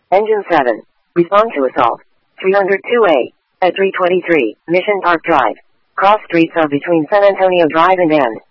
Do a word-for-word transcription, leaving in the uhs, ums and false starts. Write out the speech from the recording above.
Engine seven. Respond to assault. three oh two A. At three twenty-three, Mission Park Drive. Cross streets are between San Antonio Drive and N.